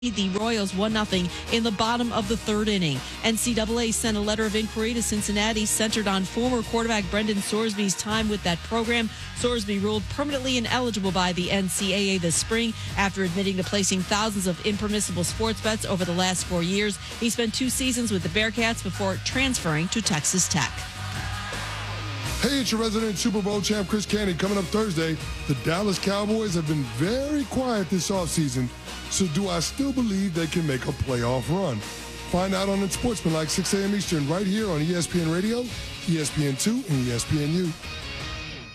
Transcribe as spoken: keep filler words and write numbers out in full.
the Royals one nothing in the bottom of the third inning. N C double A sent a letter of inquiry to Cincinnati centered on former quarterback Brendan Sorsby's time with that program. Sorsby ruled permanently ineligible by the N C double A this spring after admitting to placing thousands of impermissible sports bets over the last four years. He spent two seasons with the Bearcats before transferring to Texas Tech. Hey, it's your resident Super Bowl champ, Chris Candy. Coming up Thursday, the Dallas Cowboys have been very quiet this offseason. So do I still believe they can make a playoff run? Find out on Unsportsmanlike, six a.m. Eastern, right here on E S P N Radio, E S P N two, and E S P N U.